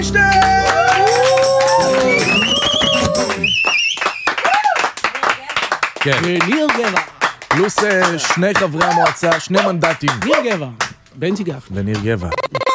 כן. ניר גבע. פלוס שני חברי המועצה, 2 מנדטים. ניר גבע. בנצ'י גפני. וניר גבע.